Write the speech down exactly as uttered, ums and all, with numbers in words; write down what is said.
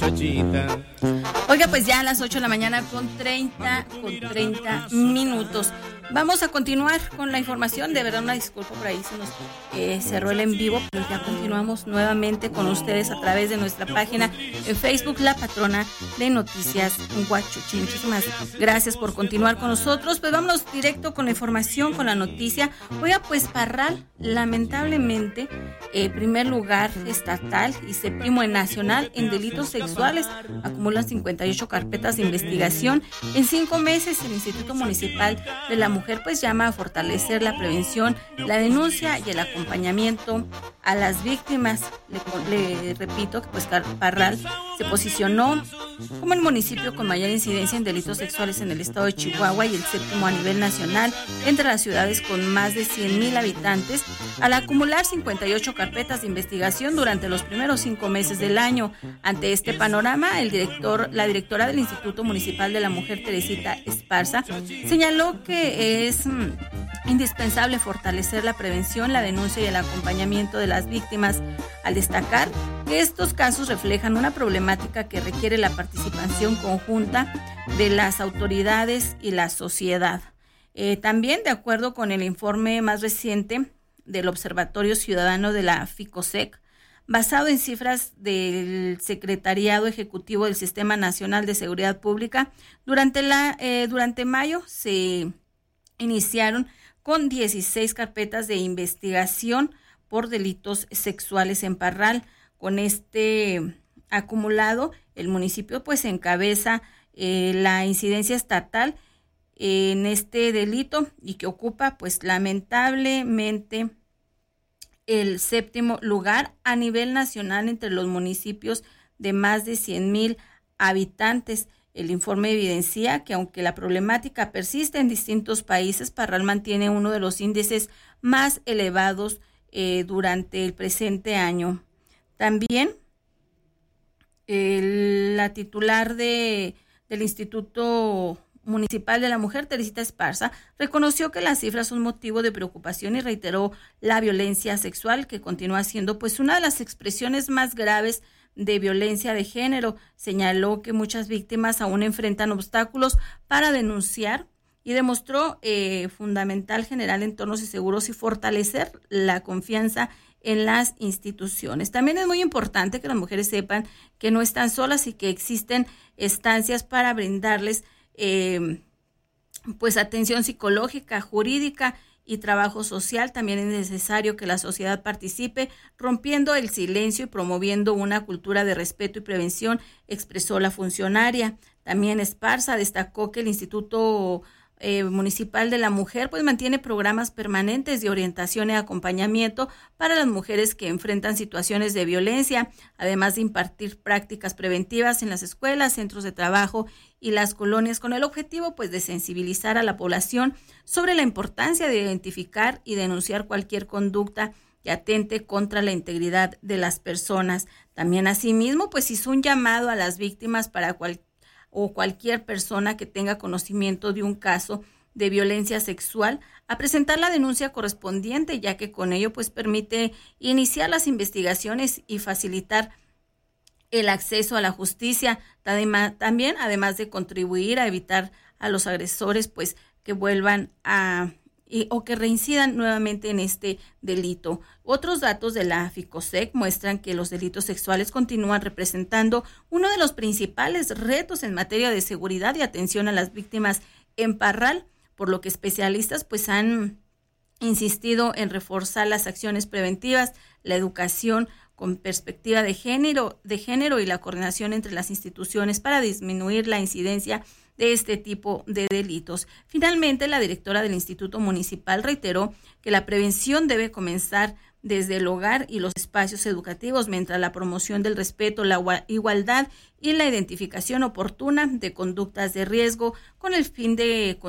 Oiga, pues ya a las ocho de la mañana con treinta, con treinta minutos. Vamos a continuar con la información. De verdad, una disculpa por ahí, se nos eh, cerró el en vivo, pero ya continuamos nuevamente con ustedes a través de nuestra página en Facebook, La Patrona de Noticias Huachuchi. Muchísimas gracias por continuar con nosotros. Pues vámonos directo con la información, con la noticia. Oiga, pues Parral, lamentablemente, eh, primer lugar estatal y séptimo en nacional en delitos sexuales, acumulan cincuenta y ocho carpetas de investigación en cinco meses. El Instituto Municipal de la Mujer pues llama a fortalecer la prevención, la denuncia y el acompañamiento a las víctimas. Le, le repito que pues Parral se posicionó como el municipio con mayor incidencia en delitos sexuales en el estado de Chihuahua y el séptimo a nivel nacional entre las ciudades con más de cien mil habitantes, al acumular cincuenta y ocho carpetas de investigación durante los primeros cinco meses del año. Ante este panorama, el director, la directora del Instituto Municipal de la Mujer, Teresita Esparza, señaló que es mmm, indispensable fortalecer la prevención, la denuncia y el acompañamiento de las víctimas, al destacar que estos casos reflejan una problemática que requiere la participación conjunta de las autoridades y la sociedad. Eh, también, de acuerdo con el informe más reciente del Observatorio Ciudadano de la FICOSEC, basado en cifras del Secretariado Ejecutivo del Sistema Nacional de Seguridad Pública, durante, la, eh, durante mayo se iniciaron con dieciséis carpetas de investigación por delitos sexuales en Parral. Con este acumulado, el municipio pues encabeza eh, la incidencia estatal en este delito y que ocupa pues lamentablemente el séptimo lugar a nivel nacional entre los municipios de más de cien mil habitantes. El informe evidencia que aunque la problemática persiste en distintos países, Parral mantiene uno de los índices más elevados eh, durante el presente año. También el, la titular de, del Instituto Municipal de la Mujer, Teresita Esparza, reconoció que las cifras son motivo de preocupación y reiteró la violencia sexual, que continúa siendo pues una de las expresiones más graves de violencia de género. Señaló que muchas víctimas aún enfrentan obstáculos para denunciar y demostró eh, fundamental generar entornos seguros y fortalecer la confianza en las instituciones. También es muy importante que las mujeres sepan que no están solas y que existen estancias para brindarles eh, pues atención psicológica, jurídica y trabajo social. También es necesario que la sociedad participe, rompiendo el silencio y promoviendo una cultura de respeto y prevención, expresó la funcionaria. También Esparza destacó que el Instituto Eh, Municipal de la Mujer pues mantiene programas permanentes de orientación y acompañamiento para las mujeres que enfrentan situaciones de violencia, además de impartir prácticas preventivas en las escuelas, centros de trabajo y las colonias, con el objetivo pues de sensibilizar a la población sobre la importancia de identificar y denunciar cualquier conducta que atente contra la integridad de las personas. También asimismo pues hizo un llamado a las víctimas para cualquier o cualquier persona que tenga conocimiento de un caso de violencia sexual a presentar la denuncia correspondiente, ya que con ello pues permite iniciar las investigaciones y facilitar el acceso a la justicia. También, además de contribuir a evitar a los agresores pues que vuelvan a Y, o que reincidan nuevamente en este delito. Otros datos de la FICOSEC muestran que los delitos sexuales continúan representando uno de los principales retos en materia de seguridad y atención a las víctimas en Parral, por lo que especialistas pues han insistido en reforzar las acciones preventivas, la educación con perspectiva de género, de género y la coordinación entre las instituciones para disminuir la incidencia de este tipo de delitos. Finalmente, la directora del Instituto Municipal reiteró que la prevención debe comenzar desde el hogar y los espacios educativos, mientras la promoción del respeto, la igualdad y la identificación oportuna de conductas de riesgo con el fin de